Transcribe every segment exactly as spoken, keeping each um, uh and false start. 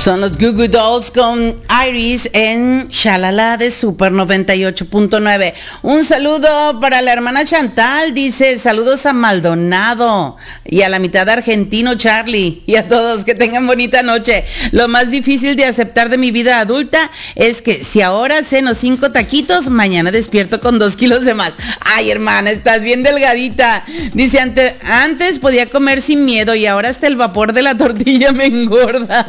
Son los Goo Goo Dolls con Iris en Shalala de Super noventa y ocho punto nueve. Un saludo para la hermana Chantal, dice saludos a Maldonado y a la mitad argentino Charlie y a todos que tengan bonita noche. Lo más difícil de aceptar de mi vida adulta es que si ahora ceno cinco taquitos, mañana despierto con dos kilos de más. Ay, hermana, estás bien delgadita. Dice, antes, antes podía comer sin miedo y ahora hasta el vapor de la tortilla me engorda.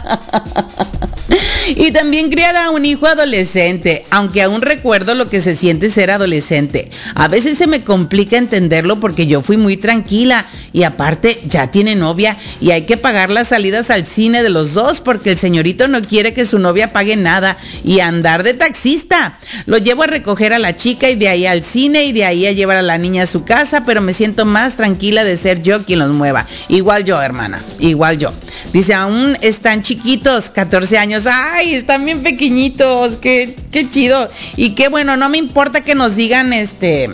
Y también criar a un hijo adolescente, aunque aún recuerdo lo que se siente ser adolescente. A veces se me complica entenderlo porque yo fui muy tranquila y aparte ya tiene novia y hay que pagar las salidas al cine de los dos porque el señorito no quiere que su novia pague nada y andar de taxista. Lo llevo a recoger a la chica y de ahí al cine y de ahí a llevar a la niña a su casa, pero me siento más tranquila de ser yo quien los mueva. Igual yo, hermana, igual yo. Dice, aún están chiquitos, catorce años. Ay, están bien pequeñitos, qué, qué chido. Y qué bueno, no me importa que nos digan este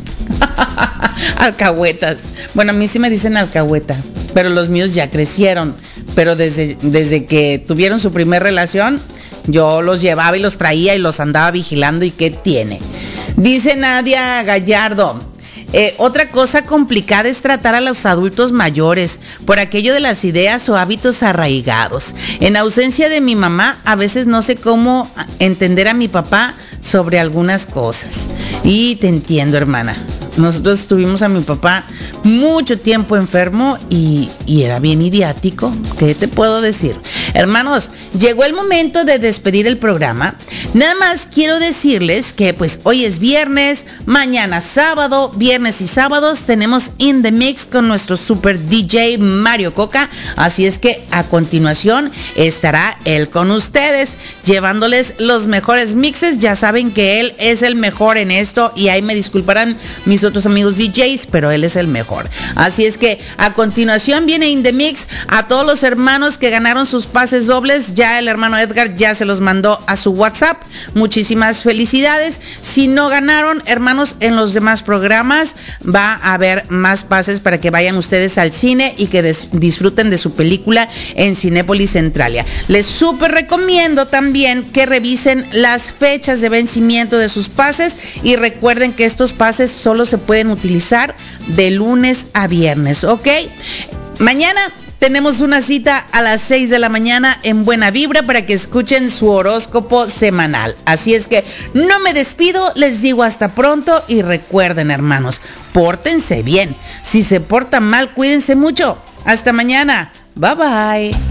alcahuetas. Bueno, a mí sí me dicen alcahueta, pero los míos ya crecieron. Pero desde, desde que tuvieron su primer relación, yo los llevaba y los traía y los andaba vigilando. ¿Y qué tiene? Dice Nadia Gallardo, Eh, otra cosa complicada es tratar a los adultos mayores por aquello de las ideas o hábitos arraigados. En ausencia de mi mamá, a veces no sé cómo entender a mi papá sobre algunas cosas. Y te entiendo, hermana. Nosotros tuvimos a mi papá mucho tiempo enfermo y, y era bien idiático. ¿Qué te puedo decir? Hermanos, llegó el momento de despedir el programa. Nada más quiero decirles que pues hoy es viernes, mañana sábado, viernes y sábados tenemos In The Mix con nuestro super D J Mario Coca. Así es que a continuación estará él con ustedes, llevándoles los mejores mixes. Ya saben que él es el mejor en esto y ahí me disculparán mis otros amigos D Js, pero él es el mejor. Así es que a continuación viene In The Mix. A todos los hermanos que ganaron sus pases dobles, ya el hermano Edgar ya se los mandó a su WhatsApp. Muchísimas felicidades. Si no ganaron, hermanos, en los demás programas va a haber más pases para que vayan ustedes al cine y que des- disfruten de su película en Cinépolis Centralia. Les súper recomiendo también que revisen las fechas de vencimiento de sus pases y recuerden que estos pases solo se pueden utilizar de lunes a viernes, ¿ok? Mañana tenemos una cita a las seis de la mañana en Buena Vibra para que escuchen su horóscopo semanal. Así es que no me despido, les digo hasta pronto y recuerden, hermanos, pórtense bien. Si se portan mal, cuídense mucho. Hasta mañana. Bye bye.